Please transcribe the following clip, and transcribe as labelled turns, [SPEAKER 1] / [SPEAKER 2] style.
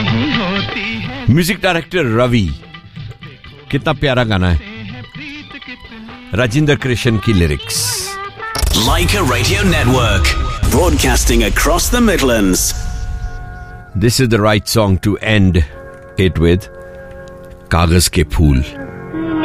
[SPEAKER 1] Music director Ravi. कितना प्यारा गाना है. राजेंद्र कृष्ण की lyrics.
[SPEAKER 2] Leica Radio Network, broadcasting across the Midlands.
[SPEAKER 1] This is the right song to end it with. कागज के फूल.